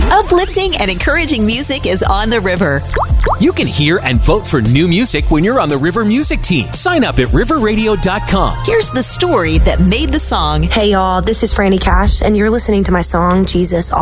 Uplifting and encouraging music is on the river. You can hear and vote for new music when you're on the River Music Team. Sign up at riverradio.com. Here's the story that made the song. Hey y'all, this is Franny Cash, and you're listening to my song, Jesus